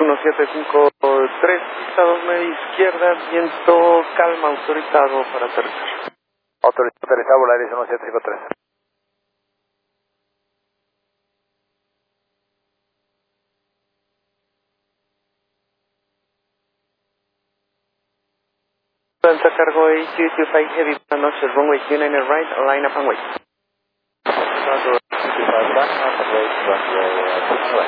1753, pista 2 media izquierda, viento calma, autorizado para aterrizar. Autorizado, Volaris 1753. Planta cargo 8225 heavy, buenas noches, runway 29 right, line up and wait. Runway 25 right, runway 29.